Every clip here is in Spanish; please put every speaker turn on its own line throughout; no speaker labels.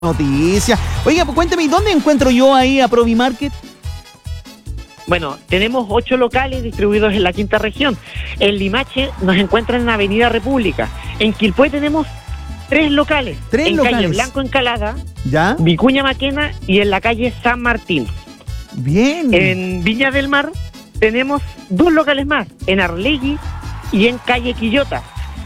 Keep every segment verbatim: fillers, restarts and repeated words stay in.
Noticias. Oiga, pues cuéntame, ¿y dónde encuentro yo ahí a Provimarket?
Bueno, tenemos ocho locales distribuidos en la quinta región. En Limache nos encuentran en la Avenida República. En Quilpué tenemos tres locales.
¿Tres
en
locales?
calle Blanco Encalada,
¿Ya?
Vicuña Maquena y en la calle San Martín.
Bien.
En Viña del Mar tenemos dos locales más, en Arlegui y en calle Quillota.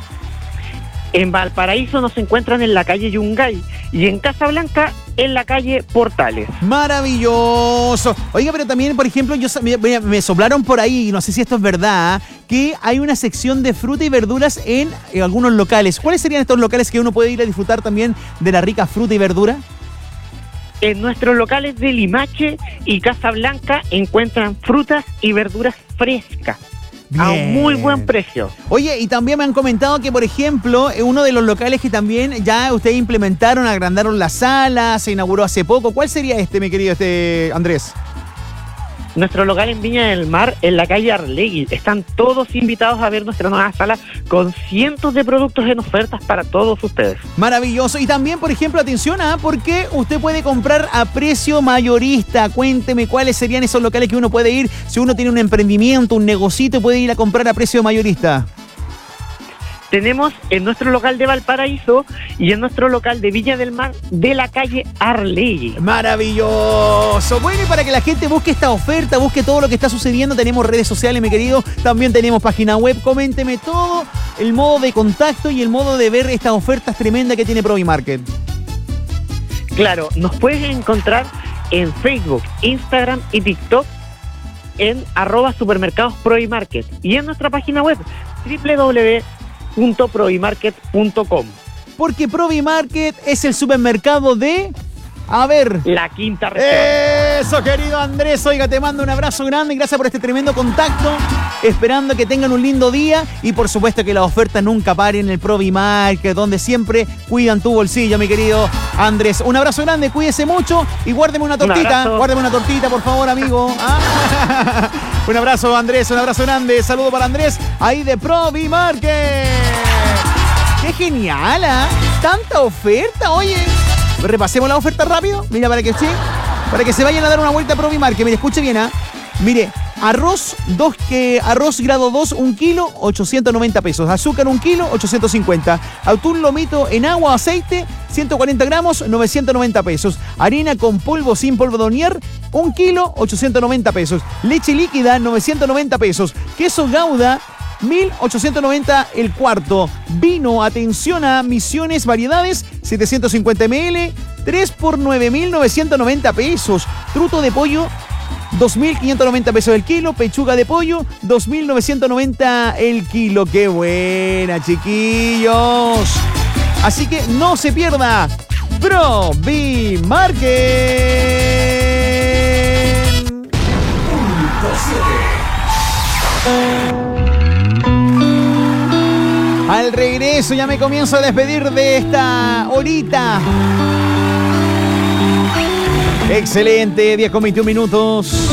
En Valparaíso nos encuentran en la calle Yungay y en Casablanca en la calle Portales.
Maravilloso. Oiga, pero también, por ejemplo, yo me, me soplaron por ahí, y no sé si esto es verdad, que hay una sección de fruta y verduras en, en algunos locales. ¿Cuáles serían estos locales que uno puede ir a disfrutar también de la rica fruta y verdura?
En nuestros locales de Limache y Casablanca encuentran frutas y verduras frescas.
Bien.
A un muy buen precio.
Oye, y también me han comentado que, por ejemplo, uno de los locales que también ya ustedes implementaron, agrandaron la sala, se inauguró hace poco. ¿Cuál sería este, mi querido este Andrés?
Nuestro local en Viña del Mar, en la calle Arlegui. Están todos invitados a ver nuestra nueva sala con cientos de productos en ofertas para todos ustedes.
Maravilloso. Y también, por ejemplo, atención, ¿ah? Porque usted puede comprar a precio mayorista. Cuénteme cuáles serían esos locales que uno puede ir. Si uno tiene un emprendimiento, un negocito, puede ir a comprar a precio mayorista.
Tenemos en nuestro local de Valparaíso y en nuestro local de Viña del Mar de la calle Arlegui.
Maravilloso. Bueno, y para que la gente busque esta oferta, busque todo lo que está sucediendo, tenemos redes sociales, mi querido. También tenemos página web. Coménteme todo el modo de contacto y el modo de ver estas ofertas tremendas que tiene Provimarket.
Claro, nos puedes encontrar en Facebook, Instagram y TikTok en arroba supermercados Provimarket y en nuestra página web doble u doble u doble u punto provimarket punto com.
Porque Provimarket es el supermercado de... A ver...
La quinta región.
Eso, querido Andrés. Oiga, te mando un abrazo grande y gracias por este tremendo contacto. Esperando que tengan un lindo día y por supuesto que las ofertas nunca paren en el Provimarket, donde siempre cuidan tu bolsillo, mi querido Andrés. Un abrazo grande, cuídese mucho y guárdeme una tortita. Un guárdeme una tortita, por favor, amigo. ¿Ah? Un abrazo, Andrés, un abrazo grande. Saludo para Andrés, ahí de Provimarket. ¡Qué genial! ¿eh? ¡Tanta oferta! Oye, repasemos la oferta rápido. Mira, para que sí, para que se vayan a dar una vuelta a Provimarket. Mire, escuche bien, ¿ah? ¿eh? Mire, arroz, dos, que, arroz grado dos, un kilo, ochocientos noventa pesos. Azúcar, un kilo, ochocientos cincuenta. Atún lomito en agua, aceite, ciento cuarenta gramos, novecientos noventa pesos. Harina con polvo, sin polvo de hornear, un kilo, ochocientos noventa pesos. Leche líquida, novecientos noventa pesos. Queso Gouda, mil ochocientos noventa el cuarto. Vino, atención a Misiones Variedades, setecientos cincuenta mililitros, tres por nueve mil novecientos noventa pesos. Truto de pollo, dos mil quinientos noventa pesos el kilo. Pechuga de pollo, dos mil novecientos noventa el kilo. ¡Qué buena, chiquillos! Así que no se pierda Provimarket. Al regreso ya me comienzo a despedir de esta horita. Excelente, diez con veintiún minutos.